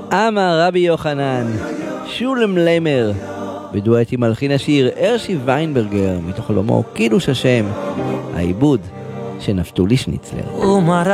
אמר רבי יוחנן, שולם למר, בדואט עם מלחין השיר הרשי ויינברגר, מתוך חלומו קידוש השם, העיבוד של נפתולי שניצלר.